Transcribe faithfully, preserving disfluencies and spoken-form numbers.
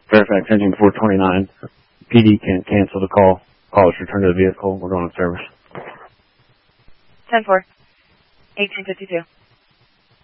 Fairfax engine four twenty-nine. P D can't cancel the call. Call us return to the vehicle. We're going on service. ten four. eighteen fifty-two.